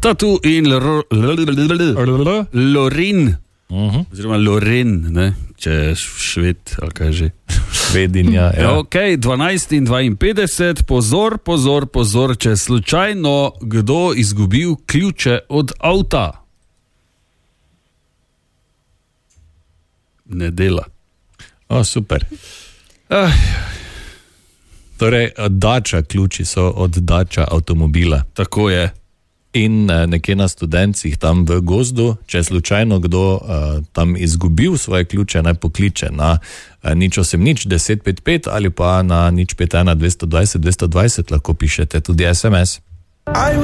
Tatu in Lorin, oziroma Loren, ne? Če je Šved, ali kaj že. Švedinja, ja. Ok, 12 in 52, pozor, če je slučajno kdo izgubil ključe od avta. Ne dela. Super. Torej, oddača ključi so oddača avtomobila. Tako je. In nekje na Studencih tam v gozdu, če je slučajno kdo tam izgubil svoje ključe, naj pokliče na 080 1055 ali pa na 051 220 220, lahko pišete tudi SMS.